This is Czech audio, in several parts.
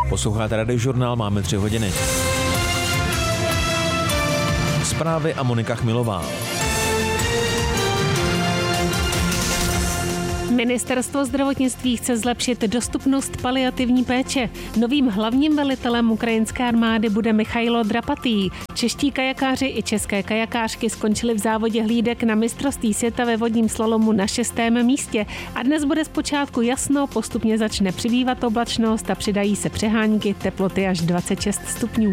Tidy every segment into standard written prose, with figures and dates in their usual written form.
Posloucháte Radiožurnál, máme 3 hodiny. Zprávy a Monika Chmilová. Ministerstvo zdravotnictví chce zlepšit dostupnost paliativní péče. Novým hlavním velitelem ukrajinské armády bude Michailo Drapatý. Čeští kajakáři i české kajakářky skončili v závodě hlídek na mistrovství světa ve vodním slalomu na 6. místě. A dnes bude zpočátku jasno, postupně začne přibývat oblačnost a přidají se přehánky, teploty až 26 stupňů.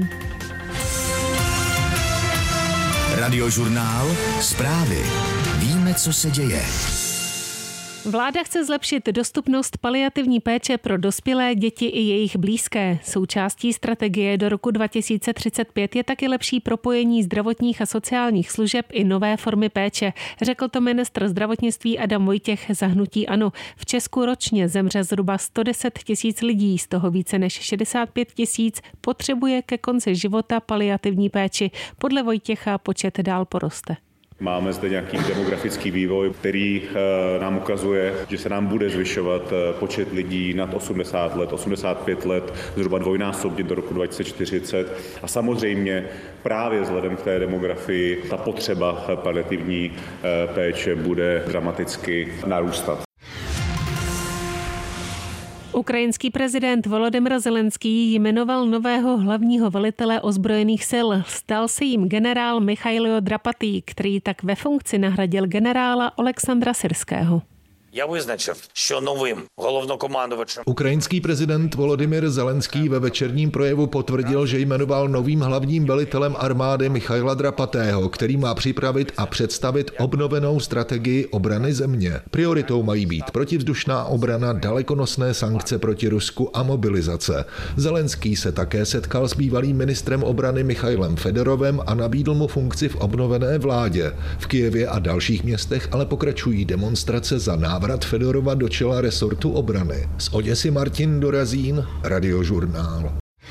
Radiožurnál, zprávy. Víme, co se děje. Vláda chce zlepšit dostupnost paliativní péče pro dospělé, děti i jejich blízké. Součástí strategie do roku 2035 je taky lepší propojení zdravotních a sociálních služeb i nové formy péče, řekl to ministr zdravotnictví Adam Vojtěch za hnutí ANO. V Česku ročně zemře zhruba 110 000 lidí, z toho více než 65 000 potřebuje ke konci života paliativní péči. Podle Vojtěcha počet dál poroste. Máme zde nějaký demografický vývoj, který nám ukazuje, že se nám bude zvyšovat počet lidí nad 80 let, 85 let, zhruba dvojnásobně do roku 2040. A samozřejmě právě vzhledem k té demografii ta potřeba paliativní péče bude dramaticky narůstat. Ukrajinský prezident Volodymyr Zelenský jmenoval nového hlavního velitele ozbrojených sil. Stal se jim generál Michailo Drapatý, který tak ve funkci nahradil generála Oleksandra Syrského. Я визначив, що новим головнокомандувачем. Ukrajinský prezident Volodymyr Zelenský ve večerním projevu potvrdil, že jmenoval novým hlavním velitelem armády Michaila Drapatého, který má připravit a představit obnovenou strategii obrany země. Prioritou mají být protivzdušná obrana, dalekonosné sankce proti Rusku a mobilizace. Zelenský se také setkal s bývalým ministrem obrany Michailem Fedorovem a nabídl mu funkci v obnovené vládě. V Kyjevě a dalších městech ale pokračují demonstrace za návrat Fedorova do čela resortu obrany. Z Oděsy Martin Dorazín, Radiožurnál.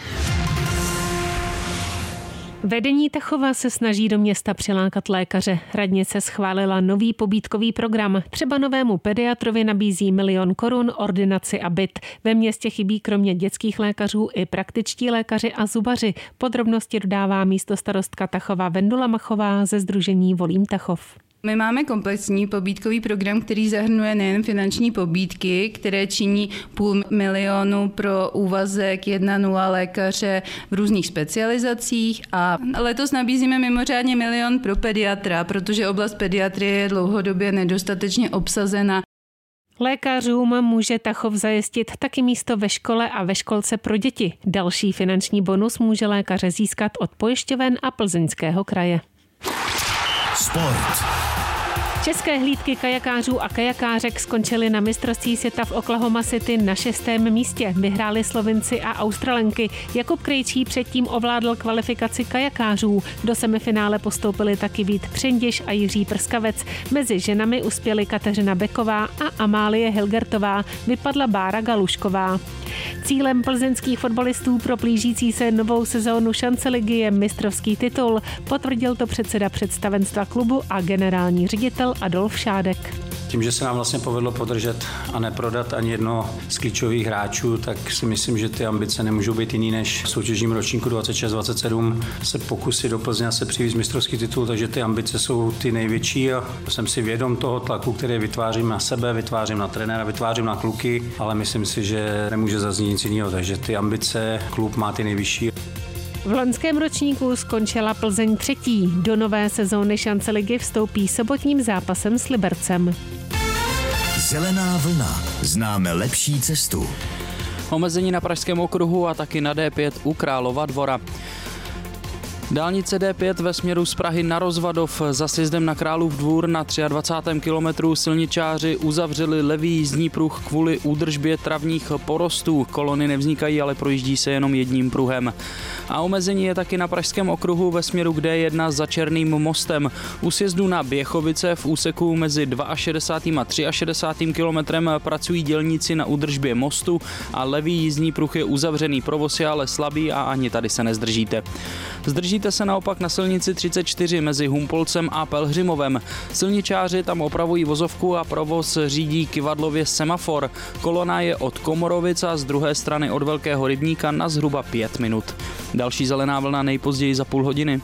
Vedení Tachova se snaží do města přilákat lékaře. Radnice schválila nový pobídkový program. Třeba novému pediatrovi nabízí 1 000 000 korun, ordinaci a byt. Ve městě chybí kromě dětských lékařů i praktičtí lékaři a zubaři. Podrobnosti dodává místostarostka Tachova Vendula Machová ze sdružení Volím Tachov. My máme komplexní pobídkový program, který zahrnuje nejen finanční pobídky, které činí 500 000 pro úvazek 1,0 lékaře v různých specializacích a letos nabízíme mimořádně 1 000 000 pro pediatra, protože oblast pediatrie je dlouhodobě nedostatečně obsazena. Lékařům může Tachov zajistit taky místo ve škole a ve školce pro děti. Další finanční bonus může lékaře získat od pojišťoven a Plzeňského kraje. Sport. České hlídky kajakářů a kajakářek skončily na mistrovství světa v Oklahoma City na 6. místě. Vyhráli Slovinci a Australenky. Jakub Krejčí předtím ovládl kvalifikaci kajakářů. Do semifinále postoupili taky Vít Přendiš a Jiří Prskavec. Mezi ženami uspěly Kateřina Beková a Amálie Hilgertová. Vypadla Bára Galušková. Cílem plzeňských fotbalistů pro blížící se novou sezónu šance ligy je mistrovský titul. Potvrdil to předseda představenstva klubu a generální ředitel Adolf Šádek. Tím, že se nám vlastně povedlo podržet a neprodat ani jedno z klíčových hráčů, tak si myslím, že ty ambice nemůžou být jiný než v soutěžním ročníku 26-27 se pokusit do Plzně se přivést mistrovský titul, takže ty ambice jsou ty největší a jsem si vědom toho tlaku, který vytvářím na sebe, vytvářím na trenéra, vytvářím na kluky, ale myslím si, že nemůže zaznít nic jiného, takže ty ambice klub má ty nejvyšší. V loňském ročníku skončila Plzeň 3. Do nové sezóny šance ligy vstoupí sobotním zápasem s Libercem. Zelená vlna. Známe lepší cestu. Omezení na Pražském okruhu a taky na D5 u Králova Dvora. Dálnice D5 ve směru z Prahy na Rozvadov za sjezdem na Králův Dvůr na 23. kilometru silničáři uzavřeli levý jízdní pruh kvůli údržbě travních porostů. Kolony nevznikají, ale projíždí se jenom jedním pruhem. A omezení je taky na Pražském okruhu ve směru k D1 za Černým mostem. U sjezdu na Běchovice v úseku mezi 62. a 63. kilometrem pracují dělníci na údržbě mostu a levý jízdní pruh je uzavřený. Provoz je ale slabý a ani tady se nezdržíte. Zdržíte se naopak na silnici 34 mezi Humpolcem a Pelhřimovem. Silničáři tam opravují vozovku a provoz řídí kyvadlově semafor. Kolona je od Komorovic a z druhé strany od Velkého rybníka na zhruba 5 minut. Další zelená vlna nejpozději za půl hodiny.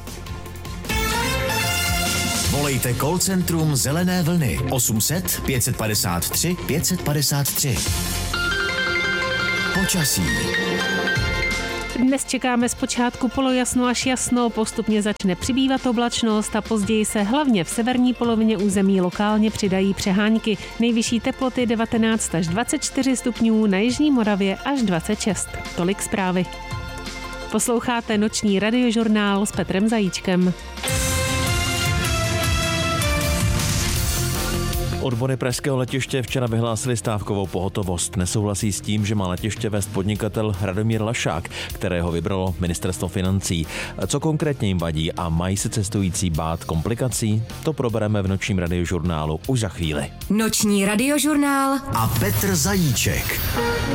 Volejte call centrum Zelené vlny 800 553 553. Počasí. Dnes čekáme zpočátku polojasno až jasno, postupně začne přibývat oblačnost a později se hlavně v severní polovině území lokálně přidají přehánky. Nejvyšší teploty 19 až 24 stupňů, na jižní Moravě až 26. Tolik zprávy. Posloucháte noční radiožurnál s Petrem Zajíčkem. Odbory pražského letiště včera vyhlásili stávkovou pohotovost. Nesouhlasí s tím, že má letiště vést podnikatel Radomír Lašák, kterého vybralo ministerstvo financí. Co konkrétně jim vadí a mají se cestující bát komplikací? To probereme v nočním radiožurnálu už za chvíli. Noční radiožurnál a Petr Zajíček.